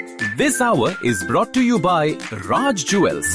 This hour is brought to you by Raj Jewels.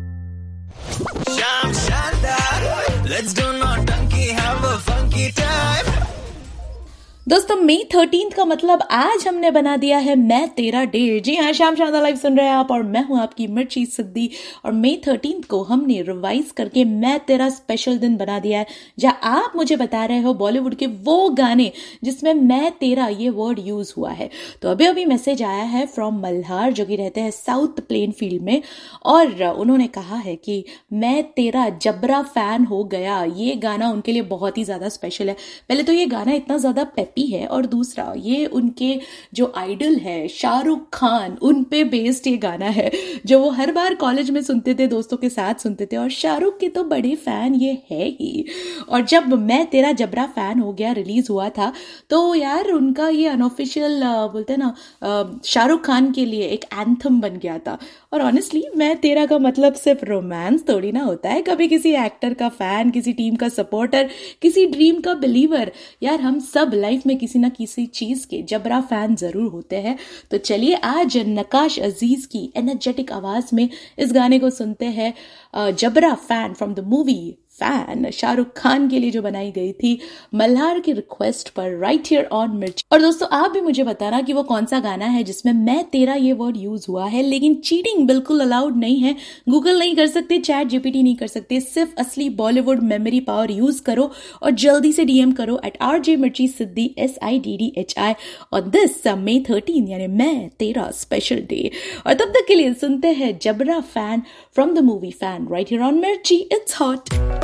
Sham Shandar, let's do naughty, have a funky time. दोस्तों मई 13 का मतलब आज हमने बना दिया है मैं तेरा डे। जी हाँ, शाम शानदार लाइव सुन रहे हैं आप और मैं हूं आपकी मिर्ची सिद्दी। और मई 13 को हमने रिवाइज करके मैं तेरा स्पेशल दिन बना दिया है, जहां आप मुझे बता रहे हो बॉलीवुड के वो गाने जिसमें मैं तेरा ये वर्ड यूज हुआ है। तो अभी अभी मैसेज आया है फ्रॉम मल्हार, जो कि रहते हैं साउथ प्लेन फील्ड में, और उन्होंने कहा है कि मैं तेरा जबरा फैन हो गया। ये गाना उनके लिए बहुत ही ज्यादा स्पेशल है। पहले तो ये गाना इतना ज्यादा है, और दूसरा ये उनके जो आइडल है शाहरुख खान, उन पे बेस्ड ये गाना है, जो वो हर बार कॉलेज में सुनते थे, दोस्तों के साथ सुनते थे। और शाहरुख के तो बड़े फैन ये है ही। और जब मैं तेरा जबरा फैन हो गया रिलीज हुआ था, तो यार उनका ये अनऑफिशियल बोलते हैं ना, शाहरुख खान के लिए एक एंथम बन गया था। और ऑनेस्टली मैं तेरा का मतलब सिर्फ रोमांस थोड़ी ना होता है। कभी किसी एक्टर का फैन, किसी टीम का सपोर्टर, किसी ड्रीम का बिलीवर, यार हम सब लाइफ में किसी ना किसी चीज के जबरा फैन जरूर होते हैं। तो चलिए आज नकाश अजीज की एनर्जेटिक आवाज में इस गाने को सुनते हैं। जबरा fan from the movie fan, Shahrukh Khan के लिए जो बनाई गई थी मल्हार की रिक्वेस्ट पर, राइट हियर ऑन मिर्ची। और दोस्तों आप भी मुझे बताना कि वो कौन सा गाना है जिसमें मैं तेरा ये वर्ड यूज हुआ है। लेकिन चीटिंग बिल्कुल अलाउड नहीं है। गूगल नहीं कर सकते, चैट जीपीटी नहीं कर सकते। सिर्फ असली बॉलीवुड मेमोरी पावर यूज करो और जल्दी से डीएम करो @RJ मिर्ची सिद्दी SIDDHI ऑन दिस मई 13, यानी मैं तेरा स्पेशल डे। और तब तक के लिए सुनते हैं जबरा fan from the movie fan, right here on मिर्ची। It's hot.